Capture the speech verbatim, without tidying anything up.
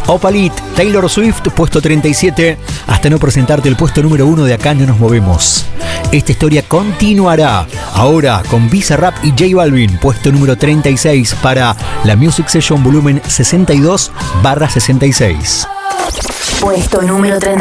Opalit, Taylor Swift, puesto treinta y siete. Hasta no presentarte el puesto número uno de Acá No Nos Movemos. Esta historia continuará ahora con Bizarrap y J Balvin, puesto número treinta y seis para la Music Session volumen sesenta y dos barra sesenta y seis. Puesto número treinta.